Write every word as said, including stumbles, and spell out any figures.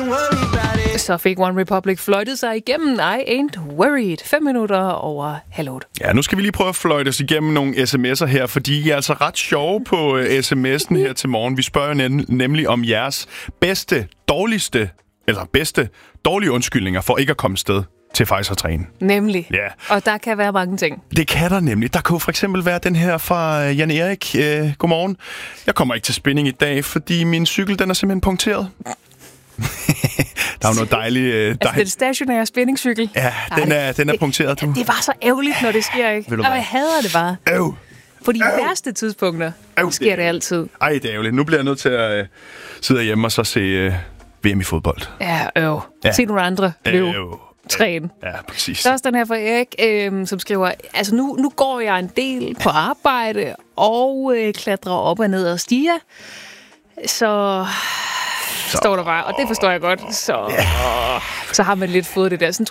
Så fik One Republic fløjtet sig igennem I Ain't Worried. Fem minutter over halv otte. Ja, nu skal vi lige prøve at fløjte os igennem nogle sms'er her, fordi I er altså ret sjove på uh, sms'en her til morgen. Vi spørger nem- nemlig om jeres bedste, dårligste, eller bedste, dårlige undskyldninger for ikke at komme sted til Pfizer-træen. Nemlig. Ja. Og der kan være mange ting. Det kan der nemlig. Der kunne for eksempel være den her fra Jan Erik. Uh, godmorgen. Jeg kommer ikke til spinning i dag, fordi min cykel den er simpelthen punkteret. Der er jo noget dejligt... Uh, altså, den stationære spændingscykel. Ja, den er, den er punkteret, du. Det, det var så ærgerligt, når det sker, ikke? Og jeg hader det bare. Øv. På de Øv. værste tidspunkter Øv. sker det altid. Ej, det er ærgerligt. Nu bliver jeg nødt til at uh, sidde hjemme og så se uh, V M i fodbold. Ja, øv. Ja. Se nogle andre løb. Træne. Ja, præcis. Så er den her fra Erik, øh, som skriver, altså nu, nu går jeg en del på arbejde og øh, klatrer op og ned og stiger. Så... Så står der bare, og det forstår jeg godt, så, ja. så har man lidt fået det der. Sådan